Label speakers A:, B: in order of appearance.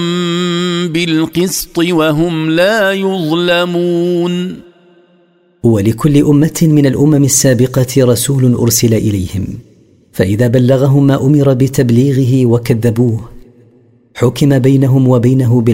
A: بالقسط وهم لا يظلمون.
B: ولكل أمة من الأمم السابقة رسول أرسل إليهم، فإذا بلغهم ما أمر بتبليغه وكذبوه حكم بينهم وبينه